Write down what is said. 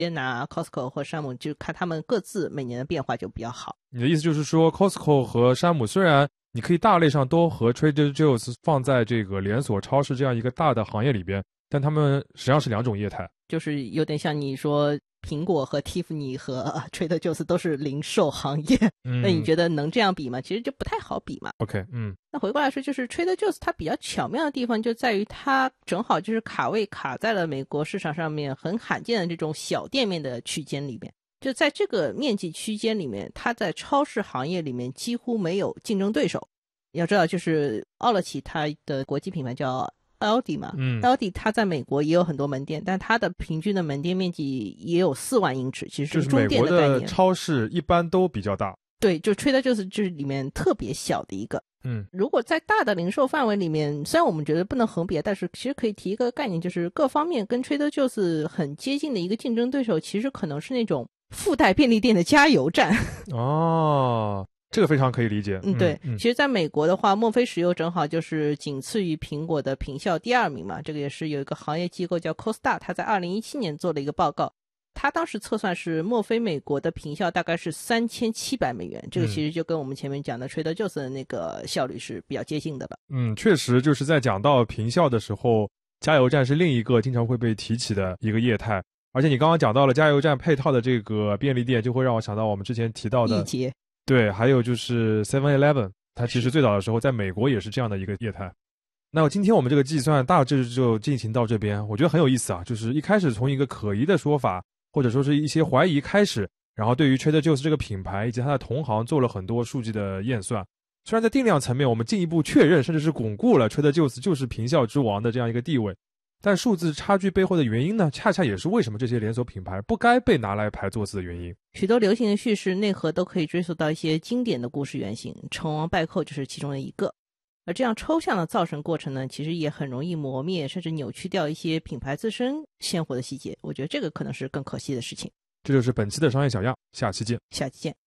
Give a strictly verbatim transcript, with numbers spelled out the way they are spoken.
先拿 Costco 或山姆，就看他们各自每年的变化就比较好。 你的意思就是说 Costco 和山姆虽然你可以大类上都和 Trader Joe's 放在这个连锁超市这样一个大的行业里边，但他们实际上是两种业态， 就是有点像你说苹果和 Tiffany 和 Trader Joe's 都是零售行业、嗯、那你觉得能这样比吗？其实就不太好比嘛。 OK， 嗯， 那回过来说，就是 Trader Joe's 它比较巧妙的地方就在于它正好就是卡位卡在了美国市场上面很罕见的这种小店面的区间里面，就在这个面积区间里面，它在超市行业里面几乎没有竞争对手。要知道就是奥乐奇它的国际品牌叫Aldi 嘛，嗯 Aldi 它在美国也有很多门店，但它的平均的门店面积也有四万英尺，其实是中店的概念。 就是美国的超市一般都比较大。 对，就 Trader Joe's 就是里面特别小的一个。 嗯， 如果在大的零售范围里面，虽然我们觉得不能横别，但是其实可以提一个概念，就是各方面跟 Trader Joe's 很接近的一个竞争对手，其实可能是那种附带便利店的加油站。 哦，这个非常可以理解。 嗯，对，嗯、其实在美国的话，墨菲石油正好就是仅次于苹果的品效第二名嘛，这个也是有一个行业机构叫 Costa， 他在二零一七年做了一个报告，他当时测算是墨菲美国的品效大概是三千七百美元，这个其实就跟我们前面讲的 Trader Joe's 的那个效率是比较接近的了。 嗯，确实就是在讲到品效的时候，加油站是另一个经常会被提起的一个业态。而且你刚刚讲到了加油站配套的这个便利店，就会让我想到我们之前提到的易捷， 对，还有就是 seven eleven， 它其实最早的时候在美国也是这样的一个业态。那今天我们这个计算大致就进行到这边，我觉得很有意思啊，就是一开始从一个可疑的说法或者说是一些怀疑开始，然后对于 Trader Joe's 这个品牌以及它的同行做了很多数据的验算。虽然在定量层面我们进一步确认甚至是巩固了 Trader Joe's 就是品效之王的这样一个地位，但数字差距背后的原因呢，恰恰也是为什么这些连锁品牌不该被拿来排座次的原因。 许多流行的叙事内核都可以追溯到一些经典的故事原型，成王败寇就是其中的一个。而这样抽象的造神过程呢，其实也很容易磨灭甚至扭曲掉一些品牌自身鲜活的细节，我觉得这个可能是更可惜的事情。 这就是本期的商业小样，下期见。 下期见。